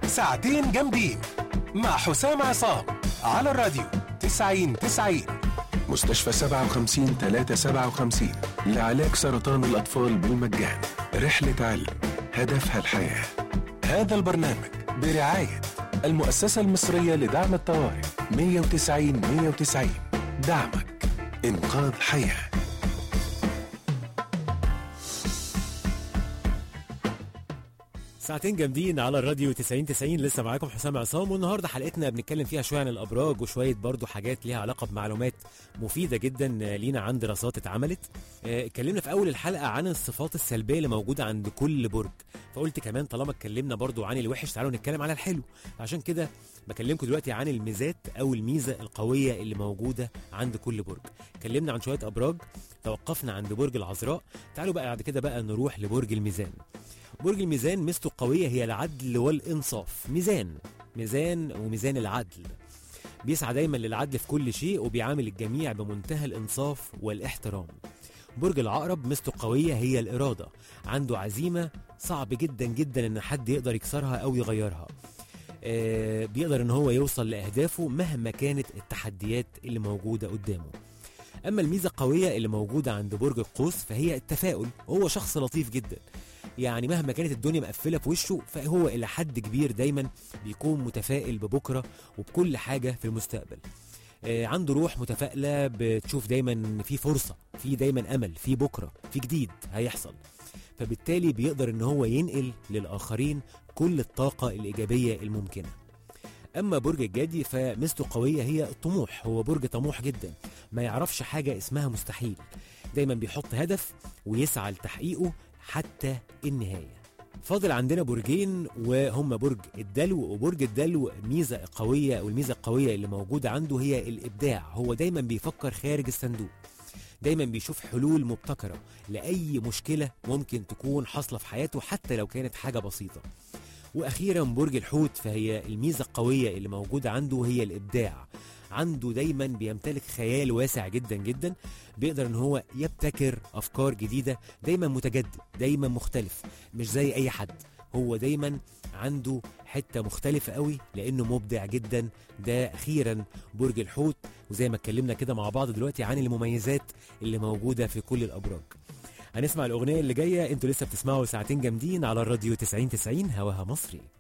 ساعتين جامدين مع حسام عصام على الراديو 90-90. مستشفى 57-357 لعلاج سرطان الأطفال بالمجان. رحلة علم هدفها الحياة. هذا البرنامج برعاية المؤسسة المصرية لدعم الطوارئ 190-190. دعمك إنقاذ حياة. ساعتين جامدين على الراديو 90-90. لسه معاكم حسام عصام، والنهارده حلقتنا بنتكلم فيها شويه عن الابراج وشويه برضو حاجات ليها علاقه بمعلومات مفيده جدا لينا عن دراسات اتعملت. اتكلمنا في اول الحلقه عن الصفات السلبيه اللي موجوده عند كل برج، فقلت كمان طالما اتكلمنا برضو عن الوحش تعالوا نتكلم على الحلو. عشان كده بكلمكم دلوقتي عن الميزات او الميزه القويه اللي موجوده عند كل برج. اتكلمنا عن شويه ابراج، توقفنا عند برج العذراء. تعالوا بقى بعد كده بقى نروح لبرج الميزان. برج الميزان ميزته القوية هي العدل والإنصاف. ميزان العدل، بيسعى دايما للعدل في كل شيء وبيعامل الجميع بمنتهى الإنصاف والاحترام. برج العقرب ميزته القوية هي الإرادة، عنده عزيمة صعب جدا جدا إن حد يقدر يكسرها أو يغيرها. بيقدر إن هو يوصل لأهدافه مهما كانت التحديات اللي موجودة قدامه. أما الميزة القوية اللي موجودة عند برج القوس فهي التفاؤل. هو شخص لطيف جدا، يعني مهما كانت الدنيا مقفلة في وشه فهو إلى حد كبير دايما بيكون متفائل ببكرة وبكل حاجة في المستقبل. عنده روح متفائلة، بتشوف دايما إن في فرصة، في دايما أمل، في بكرة، في جديد هيحصل. فبالتالي بيقدر إن هو ينقل للآخرين كل الطاقة الإيجابية الممكنة. أما برج الجدي فميزته قوية هي الطموح. هو برج طموح جدا، ما يعرفش حاجة اسمها مستحيل، دايما بيحط هدف ويسعى لتحقيقه حتى النهاية. فاضل عندنا برجين وهم برج الدلو. وبرج الدلو ميزة قوية، والميزة القوية اللي موجودة عنده هي الإبداع. هو دايما بيفكر خارج الصندوق، دايما بيشوف حلول مبتكرة لأي مشكلة ممكن تكون حاصلة في حياته حتى لو كانت حاجة بسيطة. وأخيرا برج الحوت، فهي الميزة القوية اللي موجودة عنده هي الإبداع. عنده دايما بيمتلك خيال واسع جدا جدا، بيقدر ان هو يبتكر افكار جديدة، دايما متجدد، دايما مختلف، مش زي اي حد. هو دايما عنده حتة مختلفة قوي لانه مبدع جدا. ده اخيرا برج الحوت. وزي ما اتكلمنا كده مع بعض دلوقتي عن المميزات اللي موجودة في كل الابراج. هنسمع الاغنية اللي جاية. انتوا لسه بتسمعوا ساعتين جامدين على الراديو 90-90 هواها مصري.